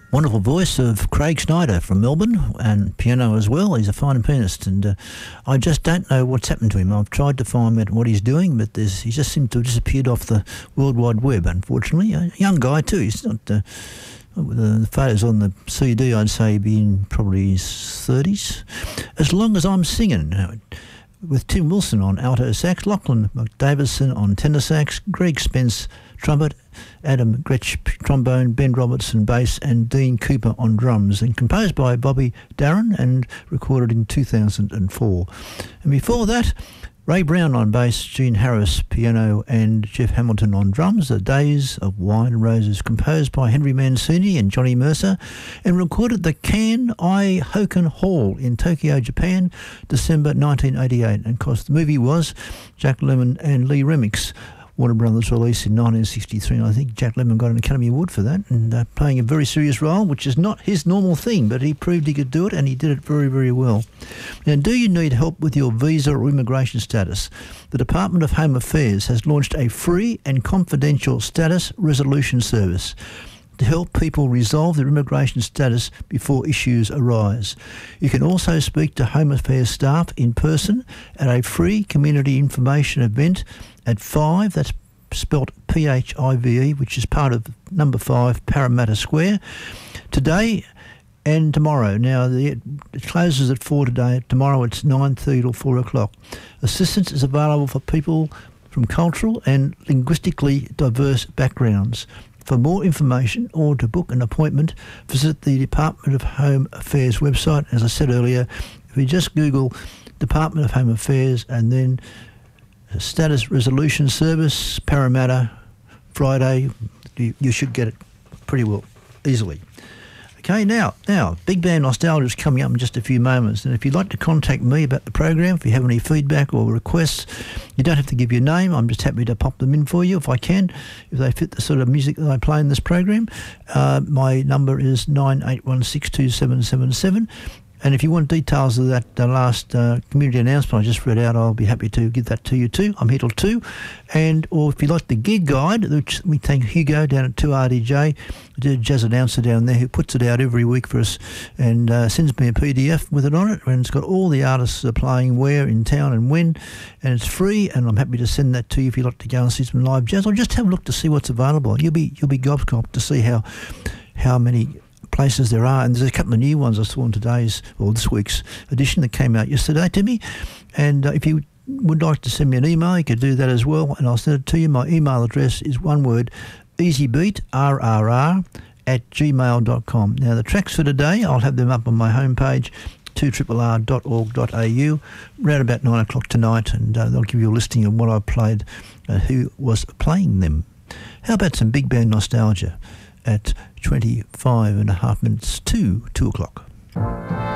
Wonderful voice of Craig Snyder from Melbourne, and piano as well. He's a fine pianist, and I just don't know what's happened to him. I've tried to find out what he's doing, but he just seems to have disappeared off the World Wide Web, unfortunately. A young guy too. He's not... the photos on the CD, I'd say he'd be in probably his 30s. As Long as I'm Singing, with Tim Wilson on alto sax, Lachlan McDavison on tenor sax, Greg Spence trumpet, Adam Gretsch trombone, Ben Robertson bass, and Dean Cooper on drums, and composed by Bobby Darren and recorded in 2004. And before that, Ray Brown on bass, Gene Harris piano, and Jeff Hamilton on drums. The Days of Wine and Roses, composed by Henry Mancini and Johnny Mercer, and recorded at the Kan-I Hoken Hall in Tokyo, Japan, December 1988. And of course, the movie was Jack Lemmon and Lee Remick's Warner Brothers release in 1963, and I think Jack Lemmon got an Academy Award for that, and playing a very serious role, which is not his normal thing, but he proved he could do it, and he did it very, very well. Now, do you need help with your visa or immigration status? The Department of Home Affairs has launched a free and confidential status resolution service to help people resolve their immigration status before issues arise. You can also speak to Home Affairs staff in person at a free community information event at 5, that's spelt PHIVE, which is part of number 5 Parramatta Square, today and tomorrow. Now, it closes at 4 today. Tomorrow it's 9:30 till 4 o'clock. Assistance is available for people from cultural and linguistically diverse backgrounds. For more information or to book an appointment, visit the Department of Home Affairs website. As I said earlier, if you just Google Department of Home Affairs and then Status Resolution Service, Parramatta, Friday, you should get it pretty well, easily. Okay, now, Big Band Nostalgia is coming up in just a few moments, and if you'd like to contact me about the program, if you have any feedback or requests, you don't have to give your name. I'm just happy to pop them in for you if I can, if they fit the sort of music that I play in this program. My number is 98162777. And if you want details of that last community announcement I just read out, I'll be happy to give that to you too. I'm here till 2. Or if you like the gig guide, which we thank Hugo down at 2RDJ, the jazz announcer down there, who puts it out every week for us and sends me a PDF with it on it. And it's got all the artists playing where in town and when. And it's free, and I'm happy to send that to you if you'd like to go and see some live jazz. Or just have a look to see what's available. You'll be gobsmacked to see how many places there are, and there's a couple of new ones I saw in this week's edition that came out yesterday to me. And if you would like to send me an email, you could do that as well, and I'll send it to you. My email address is one word, easybeatrrr@gmail.com. Now, the tracks for today, I'll have them up on my homepage, 2rrr.org.au, around about 9 o'clock tonight, and they'll give you a listing of what I played and who was playing them. How about some Big Band Nostalgia at 25 and a half minutes to 2 o'clock?